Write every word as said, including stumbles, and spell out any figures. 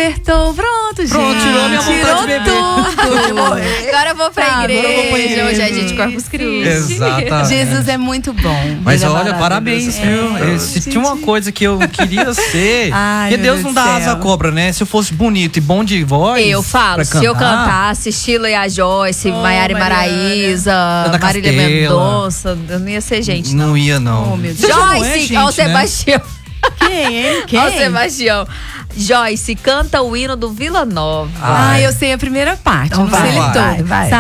acertou. Pronto, gente. Pronto, tirou minha vontade tirou de beber. tudo. Agora eu vou pra Tá, igreja. agora eu vou pra igreja. Hoje é dia de Corpus Christi. Exatamente. Jesus é muito bom. Mas Ele é olha, maravilhoso. parabéns, viu? É, Se gente. tinha uma coisa que eu queria ser. Ai, porque meu Deus Deus não do dá céu. asa à cobra, né? Se eu fosse bonito e bom de voz. Eu falo, pra se eu cantasse estilo e a Joyce, Oh, Maiara e Mariana. Maraísa, Ana Marília Castela. Mendonça, eu não ia ser gente, não. Não ia, não. Oh, meu Deus. Você já não é Joyce, gente, ó o né? Sebastião. Quem, hein? Quem? Ó o Sebastião. Joyce, canta o hino do Vila Nova. Ah, eu sei a primeira parte. Então não sei vai, ele vai, todo. vai.